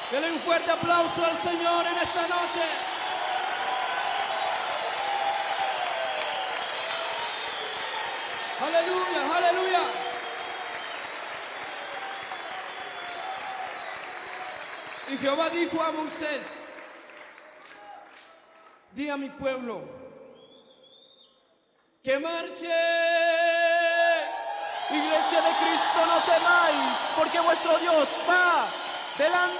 Denle un fuerte aplauso al Señor en esta noche. Aleluya, aleluya. Y Jehová dijo a Moisés: di a mi pueblo que marche. Iglesia de Cristo, no temáis, porque vuestro Dios va delante